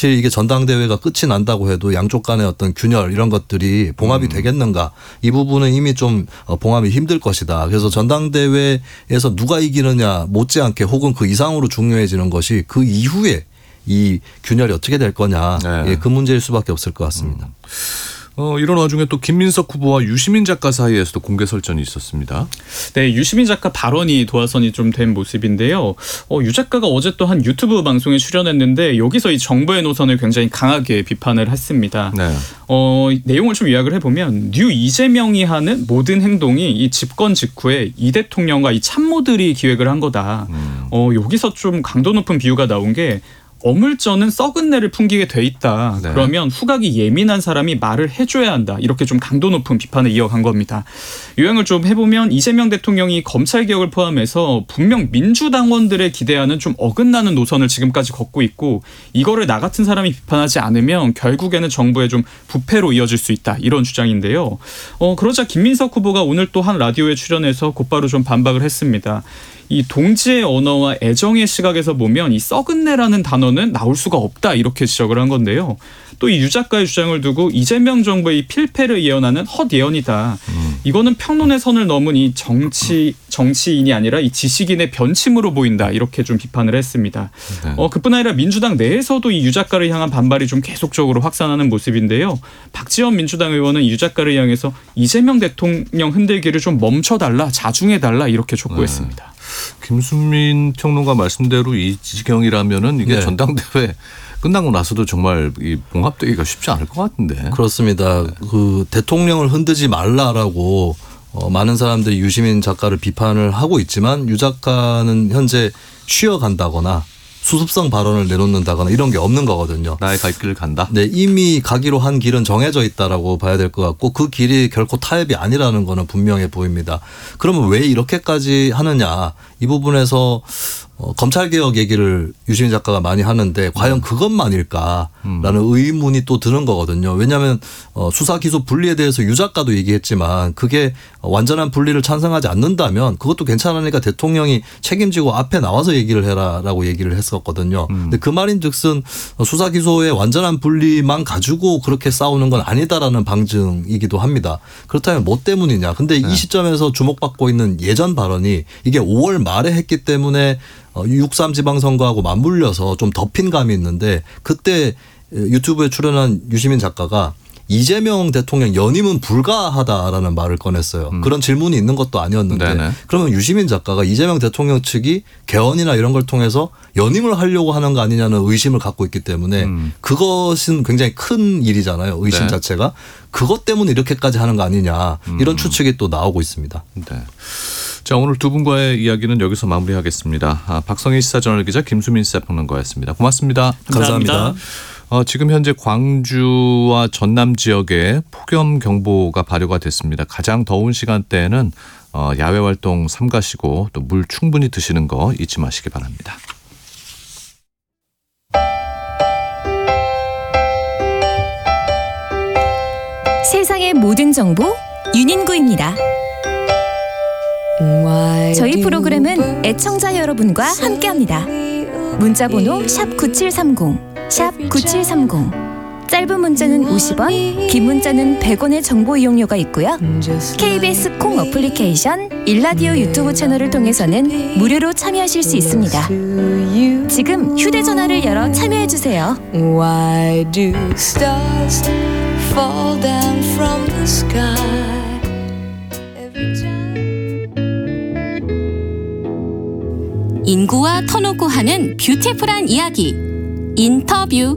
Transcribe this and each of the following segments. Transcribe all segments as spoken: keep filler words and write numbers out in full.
사실 이게 전당대회가 끝이 난다고 해도 양쪽 간의 어떤 균열 이런 것들이 봉합이 음. 되겠는가. 이 부분은 이미 좀 봉합이 힘들 것이다. 그래서 전당대회에서 누가 이기느냐 못지않게 혹은 그 이상으로 중요해지는 것이 그 이후에 이 균열이 어떻게 될 거냐. 네. 예, 그 문제일 수밖에 없을 것 같습니다. 음. 어, 이런 와중에 또 김민석 후보와 유시민 작가 사이에서도 공개 설전이 있었습니다. 네, 유시민 작가 발언이 도화선이 좀 된 모습인데요. 어, 유 작가가 어제 또 한 유튜브 방송에 출연했는데 여기서 이 정부의 노선을 굉장히 강하게 비판을 했습니다. 네. 어, 내용을 좀 요약을 해보면 뉴 이재명이 하는 모든 행동이 이 집권 직후에 이 대통령과 이 참모들이 기획을 한 거다. 음. 어, 여기서 좀 강도 높은 비유가 나온 게 어물전은 썩은 내를 풍기게 돼 있다. 네. 그러면 후각이 예민한 사람이 말을 해줘야 한다. 이렇게 좀 강도 높은 비판을 이어간 겁니다. 요약을 좀 해보면 이재명 대통령이 검찰개혁을 포함해서 분명 민주당원들의 기대하는 좀 어긋나는 노선을 지금까지 걷고 있고 이거를 나 같은 사람이 비판하지 않으면 결국에는 정부의 좀 부패로 이어질 수 있다. 이런 주장인데요. 어, 그러자 김민석 후보가 오늘 또 한 라디오에 출연해서 곧바로 좀 반박을 했습니다. 이 동지의 언어와 애정의 시각에서 보면 이 썩은 내라는 단어는 나올 수가 없다 이렇게 지적을 한 건데요. 또 이 유 작가의 주장을 두고 이재명 정부의 필패를 예언하는 헛예언이다. 음. 이거는 평론의 선을 넘은 이 정치 정치인이 아니라 이 지식인의 변침으로 보인다 이렇게 좀 비판을 했습니다. 네. 어, 그뿐 아니라 민주당 내에서도 이 유 작가를 향한 반발이 좀 계속적으로 확산하는 모습인데요. 박지원 민주당 의원은 유 작가를 향해서 이재명 대통령 흔들기를 좀 멈춰달라, 자중해달라 이렇게 촉구했습니다. 네. 김수민 평론가 말씀대로 이 지경이라면은 이게 네. 전당대회 끝나고 나서도 정말 이 봉합되기가 쉽지 않을 것 같은데. 그렇습니다. 네. 그 대통령을 흔들지 말라라고 어, 많은 사람들이 유시민 작가를 비판을 하고 있지만 유 작가는 현재 쉬어간다거나 수습성 발언을 내놓는다거나 이런 게 없는 거거든요. 나의 갈 길을 간다? 네, 이미 가기로 한 길은 정해져 있다라고 봐야 될 것 같고 그 길이 결코 타협이 아니라는 거는 분명해 보입니다. 그러면 왜 이렇게까지 하느냐. 이 부분에서 어, 검찰개혁 얘기를 유시민 작가가 많이 하는데 과연 그것만일까라는 음. 의문이 또 드는 거거든요. 왜냐하면 어, 수사 기소 분리에 대해서 유 작가도 얘기했지만 그게 완전한 분리를 찬성하지 않는다면 그것도 괜찮으니까 대통령이 책임지고 앞에 나와서 얘기를 해라라고 얘기를 했었거든요. 음. 근데 그 말인즉슨 수사 기소의 완전한 분리만 가지고 그렇게 싸우는 건 아니다라는 방증이기도 합니다. 그렇다면 뭐 때문이냐. 근데 네. 이 시점에서 주목받고 있는 예전 발언이 이게 오월 말에 했기 때문에 육삼 지방선거하고 맞물려서 좀 덮인 감이 있는데 그때 유튜브에 출연한 유시민 작가가 이재명 대통령 연임은 불가하다라는 말을 꺼냈어요. 음. 그런 질문이 있는 것도 아니었는데 네네. 그러면 유시민 작가가 이재명 대통령 측이 개헌이나 이런 걸 통해서 연임을 하려고 하는 거 아니냐는 의심을 갖고 있기 때문에 음. 그것은 굉장히 큰 일이잖아요. 의심 네. 자체가. 그것 때문에 이렇게까지 하는 거 아니냐 이런 음. 추측이 또 나오고 있습니다. 네. 자, 오늘 두 분과의 이야기는 여기서 마무리하겠습니다. 아, 박성희 시사저널기자 김수민 시사평론가였습니다. 고맙습니다. 감사합니다. 감사합니다. 어, 지금 현재 광주와 전남 지역에 폭염 경보가 발효가 됐습니다. 가장 더운 시간대에는 어, 야외 활동 삼가시고 또 물 충분히 드시는 거 잊지 마시기 바랍니다. 세상의 모든 정보 윤인구입니다. 저희 프로그램은 애청자 여러분과 함께합니다. 문자번호 샵 구칠삼공, 샵 구칠삼공. 짧은 문자는 오십 원, 긴 문자는 백 원의 정보 이용료가 있고요. 케이비에스 콩 어플리케이션, 일라디오 유튜브 채널을 통해서는 무료로 참여하실 수 있습니다. 지금 휴대전화를 열어 참여해주세요. Why do stars fall down from the sky? 인구와 터놓고 하는 뷰티풀한 이야기 인터뷰.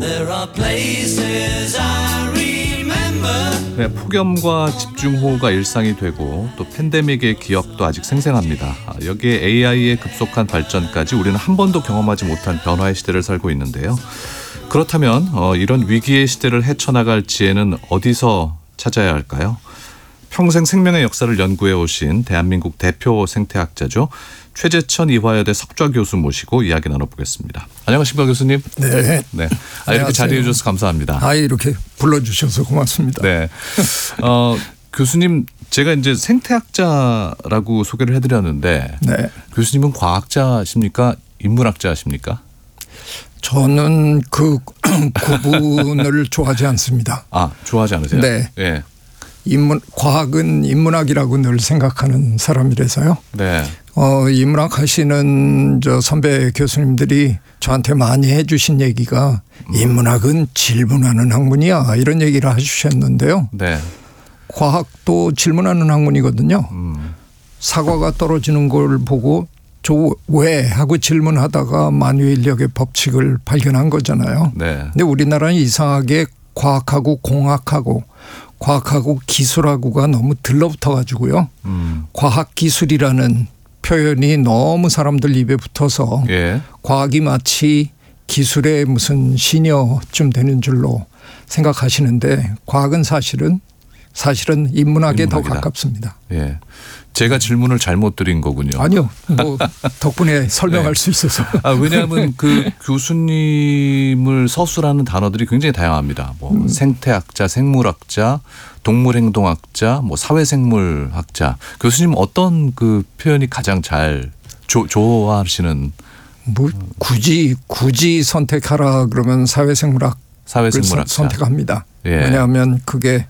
네, 폭염과 집중호우가 일상이 되고 또 팬데믹의 기억도 아직 생생합니다. 여기에 에이아이의 급속한 발전까지 우리는 한 번도 경험하지 못한 변화의 시대를 살고 있는데요. 그렇다면 어, 이런 위기의 시대를 헤쳐나갈 지혜는 어디서 찾아야 할까요? 평생 생명의 역사를 연구해 오신 대한민국 대표 생태학자죠. 최재천 이화여대 석좌 교수 모시고 이야기 나눠보겠습니다. 안녕하십니까 교수님. 네. 네. 아, 이렇게 자리해 주셔서 감사합니다. 아, 이렇게 불러주셔서 고맙습니다. 네. 어, 교수님 제가 이제 생태학자라고 소개를 해드렸는데 네. 교수님은 과학자십니까? 인문학자십니까? 저는 그 구분을 좋아하지 않습니다. 아, 좋아하지 않으세요? 네. 예. 인문 과학은 인문학이라고 늘 생각하는 사람이라서요. 네. 어, 인문학 하시는 저 선배 교수님들이 저한테 많이 해주신 얘기가 음. 인문학은 질문하는 학문이야 이런 얘기를 해주셨는데요. 네. 과학도 질문하는 학문이거든요. 음. 사과가 떨어지는 걸 보고 저 왜 하고 질문하다가 만유 인력의 법칙을 발견한 거잖아요. 네. 근데 우리나라는 이상하게 과학하고 공학하고 과학하고 기술하고가 너무 들러붙어 가지고요. 음. 과학기술이라는 표현이 너무 사람들 입에 붙어서 예. 과학이 마치 기술의 무슨 시녀쯤 되는 줄로 생각하시는데 과학은 사실은 사실은 인문학에 인문학이다. 더 가깝습니다. 예. 제가 질문을 잘못 드린 거군요. 아니요. 뭐 덕분에 설명할 네. 수 있어서. 아, 왜냐하면 그 교수님을 서술하는 단어들이 굉장히 다양합니다. 뭐 음. 생태학자, 생물학자, 동물행동학자, 뭐 사회생물학자. 교수님 어떤 그 표현이 가장 잘 조, 좋아하시는? 뭐 굳이 굳이 선택하라 그러면 사회생물학. 사회생물학자. 선택합니다. 예. 왜냐하면 그게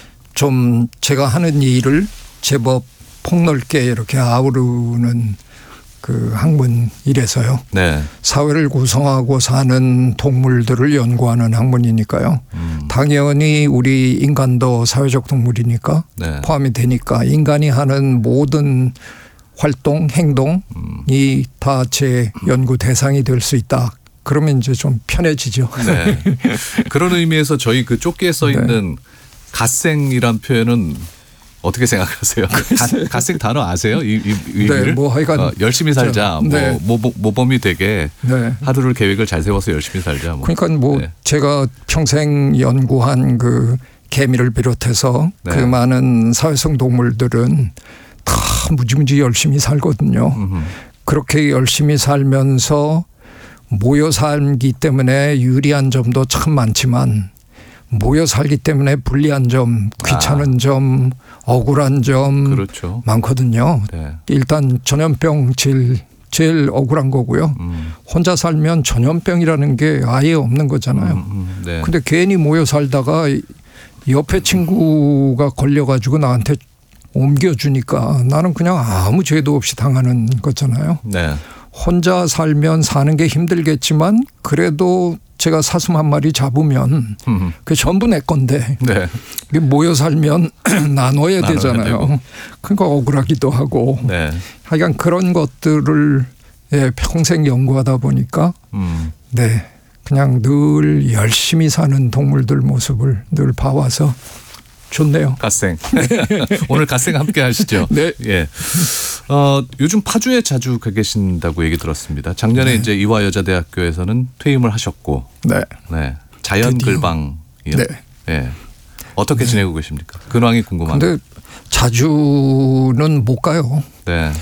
좀 제가 하는 일을 제법 폭넓게 이렇게 아우르는 그 학문이라서요. 네. 사회를 구성하고 사는 동물들을 연구하는 학문이니까요. 음. 당연히 우리 인간도 사회적 동물이니까 네. 포함이 되니까 인간이 하는 모든 활동, 행동이 음. 다 제 연구 대상이 될 수 있다. 그러면 이제 좀 편해지죠. 네. 그런 의미에서 저희 그 쪽지에 써 있는 네. 갓생이란 표현은 어떻게 생각하세요? 갓생 단어 아세요? 이, 이, 이 네, 뭐 하여간 어, 열심히 살자. 네. 뭐 모범, 모범이 되게 네. 하루를 계획을 잘 세워서 열심히 살자. 뭐. 그러니까 뭐 네. 제가 평생 연구한 그 개미를 비롯해서 네. 그 많은 사회성 동물들은 다 무지무지 열심히 살거든요. 음흠. 그렇게 열심히 살면서 모여 살기 때문에 유리한 점도 참 많지만 모여 살기 때문에 불리한 점, 귀찮은 아. 점, 억울한 점 그렇죠. 많거든요. 네. 일단 전염병 제일, 제일 억울한 거고요. 음. 혼자 살면 전염병이라는 게 아예 없는 거잖아요. 음, 음, 네. 근데 괜히 모여 살다가 옆에 친구가 걸려가지고 나한테 옮겨주니까 나는 그냥 아무 죄도 없이 당하는 거잖아요. 네. 혼자 살면 사는 게 힘들겠지만 그래도 제가 사슴 한 마리 잡으면 음. 그게 전부 내 건데 네. 모여 살면 나눠야, 나눠야 되잖아요. 되고. 그러니까 억울하기도 하고 네. 하여간 그런 것들을 예, 평생 연구하다 보니까 음. 네 그냥 늘 열심히 사는 동물들 모습을 늘 봐와서 좋네요. 갓생. 오늘 갓생 함께 하시죠. 네. 예. 어, 요즘 파주에 자주 가 계신다고 얘기 들었습니다. 작년에 네. 이제 이화여자대학교에서는 퇴임을 하셨고. 네. 네. 자연글방이요. 네. 예. 어떻게 네. 지내고 계십니까? 근황이 궁금합니다. 근데 자주는 못 가요. 네.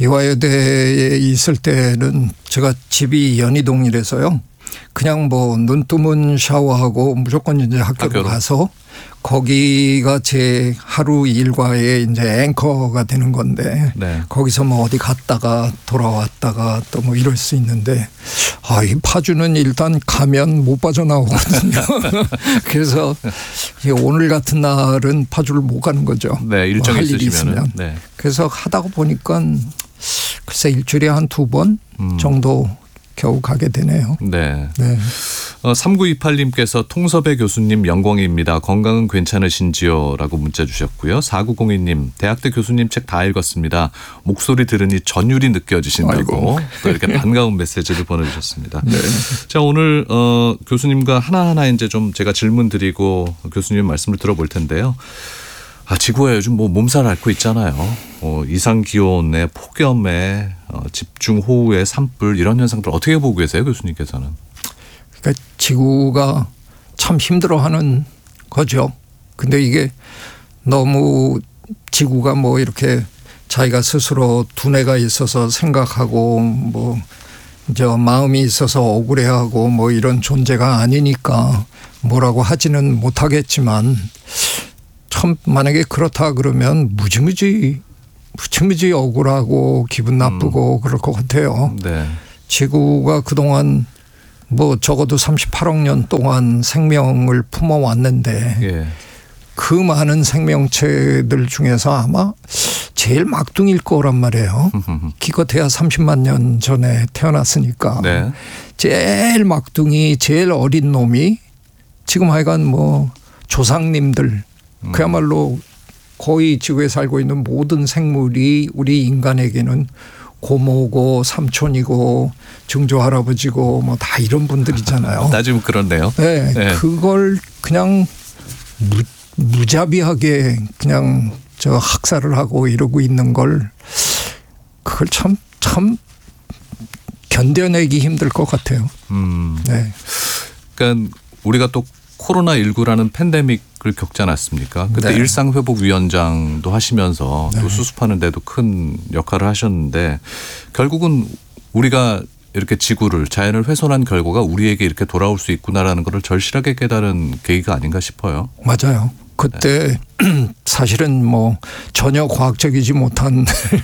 이화여대에 있을 때는 제가 집이 연희동이라서요. 그냥 뭐 눈 뜨면 샤워하고 무조건 이제 학교로, 학교로. 가서 거기가 제 하루 일과의 이제 앵커가 되는 건데 네. 거기서 뭐 어디 갔다가 돌아왔다가 또 뭐 이럴 수 있는데 아, 이 파주는 일단 가면 못 빠져나오거든요. 그래서 오늘 같은 날은 파주를 못 가는 거죠. 네, 일정이 뭐 할 일이 있으면. 네. 그래서 하다가 보니까 글쎄 일주일에 한 두 번 음. 정도 겨우 가게 되네요. 네. 네. 어, 삼구이팔 님께서 통섭의 교수님 영광입니다. 건강은 괜찮으신지요? 라고 문자 주셨고요. 사구공이 님 대학 때 교수님 책 다 읽었습니다. 목소리 들으니 전율이 느껴지신다고 아이고. 또 이렇게 반가운 메시지를 보내주셨습니다. 네. 자, 오늘 어, 교수님과 하나하나 이제 좀 제가 질문 드리고 교수님 말씀을 들어볼 텐데요. 아, 지구가 요즘 뭐 몸살 앓고 있잖아요. 어, 이상 기온에 폭염에 어, 집중 호우에 산불 이런 현상들 어떻게 보고 계세요, 교수님께서는? 그러니까 지구가 참 힘들어하는 거죠. 근데 이게 너무 지구가 뭐 이렇게 자기가 스스로 두뇌가 있어서 생각하고 뭐 저 마음이 있어서 억울해하고 뭐 이런 존재가 아니니까 뭐라고 하지는 못하겠지만. 참 만약에 그렇다 그러면 무지무지 무지무지 억울하고 기분 나쁘고 음. 그럴 것 같아요. 네. 지구가 그동안 뭐 적어도 삼십팔억 년 동안 생명을 품어왔는데 예. 그 많은 생명체들 중에서 아마 제일 막둥이일 거란 말이에요. 기껏해야 삼십만 년 전에 태어났으니까. 네. 제일 막둥이 제일 어린 놈이 지금 하여간 뭐 조상님들 그야말로 거의 지구에 살고 있는 모든 생물이 우리 인간에게는 고모고 삼촌이고 증조 할아버지고 뭐 다 이런 분들이잖아요. 따지면 그렇네요. 네, 네. 그걸 그냥 무, 무자비하게 그냥 저 학살을 하고 이러고 있는 걸 그걸 참 참 견뎌내기 힘들 것 같아요. 음. 네. 그러니까 우리가 또 코로나십구라는 팬데믹을 겪지 않았습니까? 그때 네. 일상회복위원장도 하시면서 네. 또 수습하는 데도 큰 역할을 하셨는데 결국은 우리가 이렇게 지구를 자연을 훼손한 결과가 우리에게 이렇게 돌아올 수 있구나라는 것을 절실하게 깨달은 계기가 아닌가 싶어요. 맞아요. 그때 네. 사실은 뭐 전혀 과학적이지 못한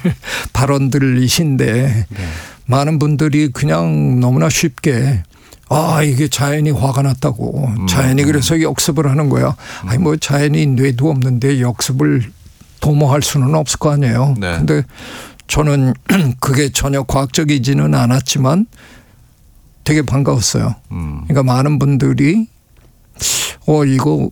발언들이신데 네. 많은 분들이 그냥 너무나 쉽게 아 이게 자연이 화가 났다고 음. 자연이 그래서 역습을 하는 거야. 음. 아니 뭐 자연이 뇌도 없는데 역습을 도모할 수는 없을 거 아니에요. 네. 근데 저는 그게 전혀 과학적이지는 않았지만 되게 반가웠어요. 음. 그러니까 많은 분들이 어 이거